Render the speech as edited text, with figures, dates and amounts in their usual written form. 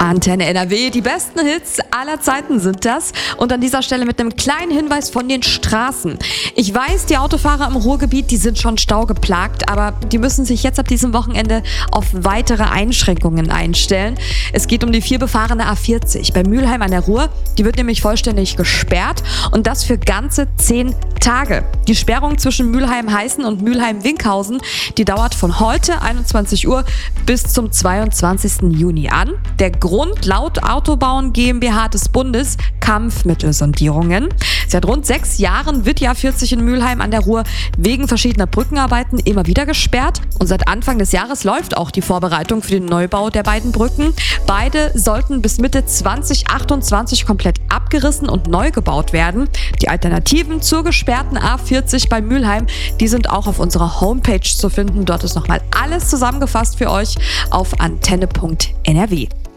Antenne NRW, die besten Hits aller Zeiten sind das. Und an dieser Stelle mit einem kleinen Hinweis von den Straßen. Ich weiß, die Autofahrer im Ruhrgebiet, die sind schon staugeplagt, aber die müssen sich jetzt ab diesem Wochenende auf weitere Einschränkungen einstellen. Es geht um die viel befahrene A40 bei Mülheim an der Ruhr. Die wird nämlich vollständig gesperrt und das für ganze 10 Tage. Die Sperrung zwischen Mülheim-Heißen und Mülheim-Winkhausen, die dauert von heute 21 Uhr bis zum 22. Juni an. Der Grund laut Autobauern GmbH des Bundes: Kampfmittelsondierungen. Seit rund 6 Jahren wird die A40 in Mülheim an der Ruhr wegen verschiedener Brückenarbeiten immer wieder gesperrt. Und seit Anfang des Jahres läuft auch die Vorbereitung für den Neubau der beiden Brücken. Beide sollten bis Mitte 2028 komplett abgerissen und neu gebaut werden. Die Alternativen zur gesperrten A40 bei Mülheim, die sind auch auf unserer Homepage zu finden. Dort ist nochmal alles zusammengefasst für euch auf antenne.nrw.